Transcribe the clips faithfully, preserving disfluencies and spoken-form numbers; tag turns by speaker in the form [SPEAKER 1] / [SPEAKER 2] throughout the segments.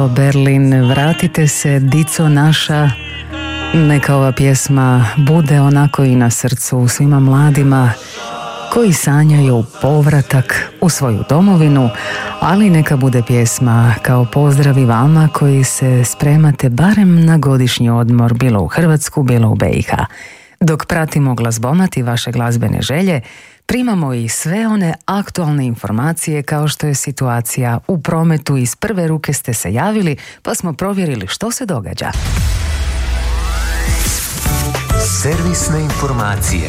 [SPEAKER 1] Alo Berlin, vratite se, dico naša. Neka ova pjesma bude onako i na srcu svima mladima koji sanjaju povratak u svoju domovinu, ali neka bude pjesma kao pozdrav i vama koji se spremate barem na godišnji odmor, bilo u Hrvatsku, bilo u B i H. Dok pratimo Glazbomat i vaše glazbene želje, primamo i sve one aktualne informacije kao što je situacija u prometu. Iz prve ruke ste se javili, pa smo provjerili što se događa.
[SPEAKER 2] Servisne informacije.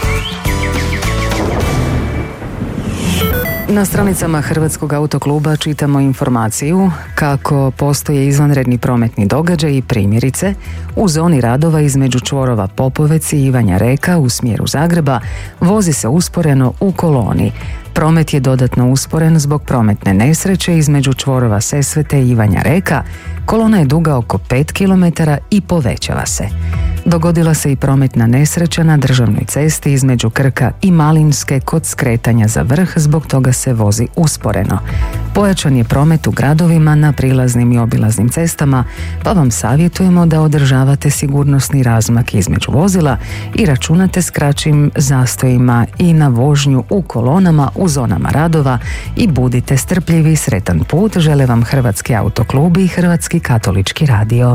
[SPEAKER 1] Na stranicama Hrvatskog autokluba čitamo informaciju kako postoje izvanredni prometni događaj i primjerice u zoni radova između čvorova Popovec i Ivanja Reka u smjeru Zagreba vozi se usporeno u koloni. Promet je dodatno usporen zbog prometne nesreće između čvorova Sesvete i Ivanja Reka. Kolona je duga oko pet kilometara i povećava se. Dogodila se i prometna nesreća na državnoj cesti između Krka i Malinske kod skretanja za Vrh, zbog toga se vozi usporeno. Pojačan je promet u gradovima na prilaznim i obilaznim cestama, pa vam savjetujemo da održavate sigurnosni razmak između vozila i računate s kraćim zastojima i na vožnju u kolonama u zonama radova i budite strpljivi. Sretan put žele vam Hrvatski autoklub i Hrvatski katolički radio.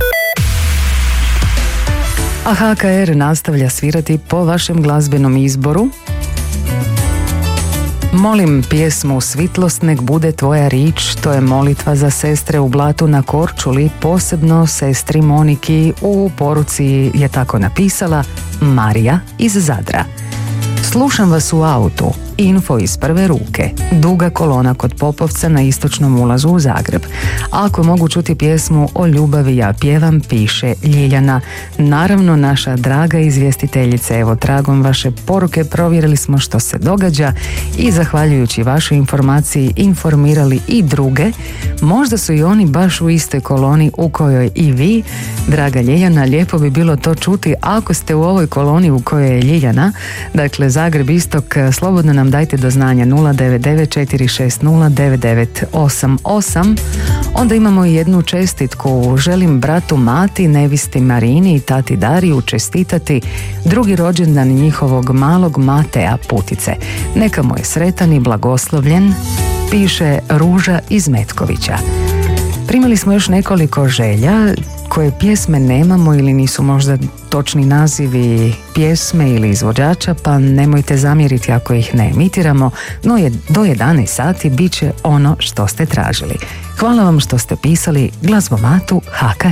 [SPEAKER 1] A H K R nastavlja svirati po vašem glazbenom izboru. Molim pjesmu Svitlost nek bude tvoja rič, to je molitva za sestre u Blatu na Korčuli, posebno sestri Moniki. U poruci je tako napisala Marija iz Zadra. Slušam vas u autu, info iz prve ruke, duga kolona kod Popovca na istočnom ulazu u Zagreb. Ako mogu čuti pjesmu O ljubavi ja pjevam, piše Ljiljana. Naravno, naša draga izvjestiteljice, evo tragom vaše poruke provjerili smo što se događa i zahvaljujući vašoj informaciji informirali i druge. Možda su i oni baš u istoj koloni u kojoj i vi. Draga Ljiljana, lijepo bi bilo to čuti ako ste u ovoj koloni u kojoj je Ljiljana, dakle Zagreb istok, slobodno nam dajte do znanja nula devet devet četiri šest nula devet devet osam osam. Onda imamo i jednu čestitku. Želim bratu Mati, nevisti Marini i tati Dariju čestitati drugi rođendan njihovog malog Mateja Putice. Neka mu je sretan i blagoslovljen, piše Ruža iz Metkovića. Primili smo još nekoliko želja koje pjesme nemamo ili nisu možda točni nazivi pjesme ili izvođača, pa nemojte zamjeriti ako ih ne emitiramo, no je do jedanaest sati bit će ono što ste tražili. Hvala vam što ste pisali Glazbomatu H K